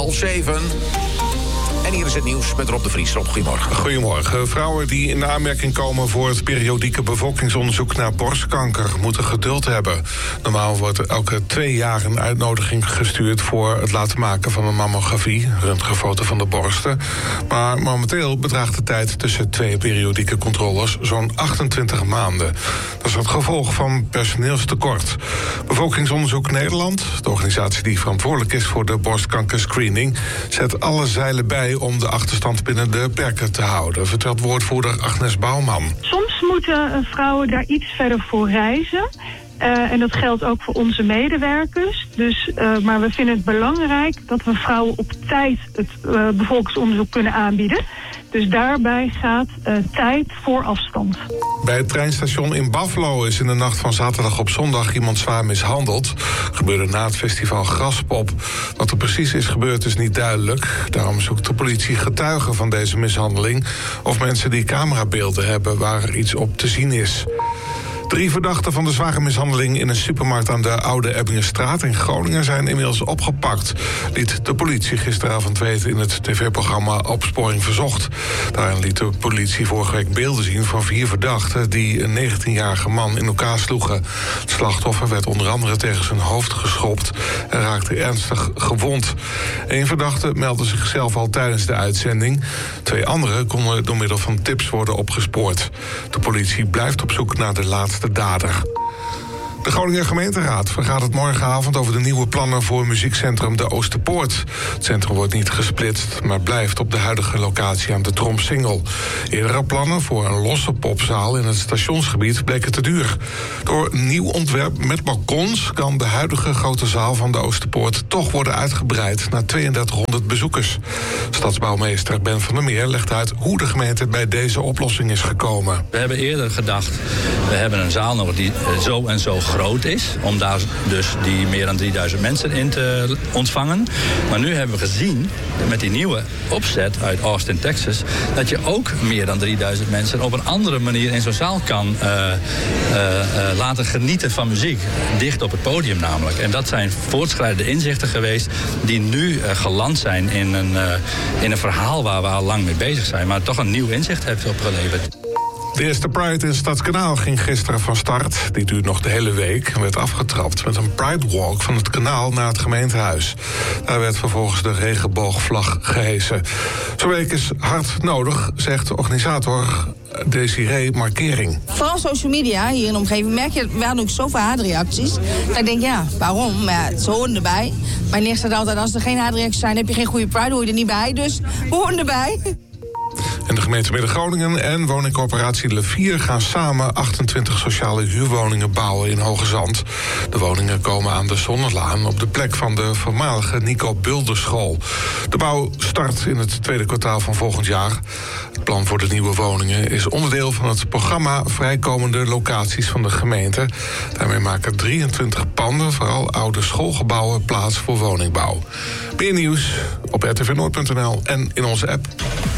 6:30. En hier is het nieuws met Rob de Vries. Rob, goedemorgen. Goedemorgen. Vrouwen die in aanmerking komen voor het periodieke bevolkingsonderzoek naar borstkanker moeten geduld hebben. Normaal wordt er elke 2 jaar een uitnodiging gestuurd voor het laten maken van een mammografie, röntgenfoto van de borsten. Maar momenteel bedraagt de tijd tussen 2 periodieke controles zo'n 28 maanden. Dat is het gevolg van personeelstekort. Bevolkingsonderzoek Nederland, de organisatie die verantwoordelijk is voor de borstkankerscreening, zet alle zeilen bij om de achterstand binnen de perken te houden, vertelt woordvoerder Agnes Bouwman. Soms moeten vrouwen daar iets verder voor reizen. En dat geldt ook voor onze medewerkers. Maar we vinden het belangrijk dat we vrouwen op tijd het bevolkingsonderzoek kunnen aanbieden. Dus daarbij gaat tijd voor afstand. Bij het treinstation in Buffalo is in de nacht van zaterdag op zondag iemand zwaar mishandeld. Gebeurde na het festival Graspop. Wat er precies is gebeurd is niet duidelijk. Daarom zoekt de politie getuigen van deze mishandeling of mensen die camerabeelden hebben waar er iets op te zien is. 3 verdachten van de zware mishandeling in een supermarkt aan de Oude Ebbingerstraat in Groningen zijn inmiddels opgepakt, liet de politie gisteravond weten in het tv-programma Opsporing Verzocht. Daarin liet de politie vorige week beelden zien van 4 verdachten die een 19-jarige man in elkaar sloegen. Het slachtoffer werd onder andere tegen zijn hoofd geschopt en raakte ernstig gewond. 1 verdachte meldde zichzelf al tijdens de uitzending. 2 anderen konden door middel van tips worden opgespoord. De politie blijft op zoek naar de laatste dader. De Groninger gemeenteraad vergaat morgenavond over de nieuwe plannen voor muziekcentrum De Oosterpoort. Het centrum wordt niet gesplitst, maar blijft op de huidige locatie aan de Tromsingel. Eerdere plannen voor een losse popzaal in het stationsgebied bleken te duur. Door nieuw ontwerp met balkons kan de huidige grote zaal van De Oosterpoort toch worden uitgebreid naar 3200 bezoekers. Stadsbouwmeester Ben van der Meer legt uit hoe de gemeente bij deze oplossing is gekomen. We hebben eerder gedacht, we hebben een zaal nodig die zo en zo groot is, om daar dus die meer dan 3000 mensen in te ontvangen. Maar nu hebben we gezien, met die nieuwe opzet uit Austin, Texas, dat je ook meer dan 3000 mensen op een andere manier in zo'n zaal kan laten genieten van muziek. Dicht op het podium namelijk. En dat zijn voortschrijdende inzichten geweest die nu geland zijn in een verhaal waar we al lang mee bezig zijn, maar toch een nieuw inzicht heeft opgeleverd. De eerste Pride in Stadskanaal ging gisteren van start. Die duurt nog de hele week en werd afgetrapt met een Pride Walk van het kanaal naar het gemeentehuis. Daar werd vervolgens de regenboogvlag gehesen. Zo'n week is hard nodig, zegt de organisator Desiree Markering. Vooral social media hier in de omgeving merk je, we hadden ook zoveel haatreacties. Dat ik denk, ja, waarom? Maar ja, ze horen erbij. Maar neer staat altijd, als er geen haatreacties zijn, heb je geen goede Pride, hoor je er niet bij. Dus we horen erbij. En de gemeente Midden-Groningen en woningcorporatie Le Vier gaan samen 28 sociale huurwoningen bouwen in Hoge Zand. De woningen komen aan de Zonnelaan op de plek van de voormalige Nico Bulderschool. De bouw start in het tweede kwartaal van volgend jaar. Het plan voor de nieuwe woningen is onderdeel van het programma Vrijkomende Locaties van de gemeente. Daarmee maken 23 panden, vooral oude schoolgebouwen, plaats voor woningbouw. Meer nieuws op rtvnoord.nl en in onze app.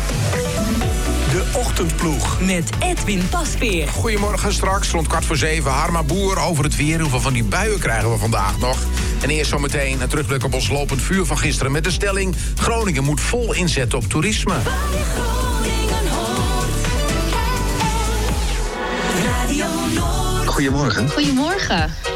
De Ochtendploeg. Met Edwin Pasveer. Goedemorgen, straks rond 6:15. Harma Boer over het weer. Hoeveel van die buien krijgen we vandaag nog? En eerst zometeen een terugblik op ons lopend vuur van gisteren met de stelling: Groningen moet vol inzetten op toerisme. Goedemorgen. Goedemorgen.